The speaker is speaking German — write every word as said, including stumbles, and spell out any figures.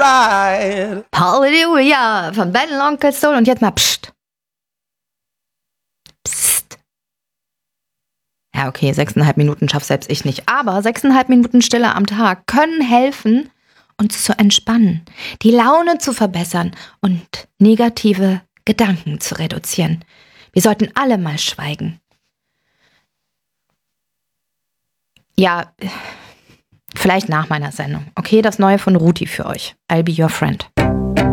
alright. Halleluja von Ben und Onkel Soul. Und jetzt mal Psst. Psst. Ja, okay, sechseinhalb Minuten schaff selbst ich nicht. Aber sechseinhalb Minuten Stille am Tag können helfen, uns zu entspannen, die Laune zu verbessern und negative Gedanken zu reduzieren. Wir sollten alle mal schweigen. Ja, vielleicht nach meiner Sendung. Okay, das Neue von Ruti für euch. I'll be your friend.